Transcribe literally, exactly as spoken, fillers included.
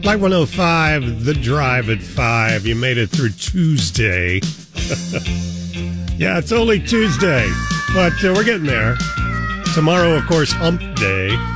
Light one oh five, The Drive at five. You made it through Tuesday. Yeah, it's only Tuesday, but uh, we're getting there. Tomorrow, of course, Hump Day.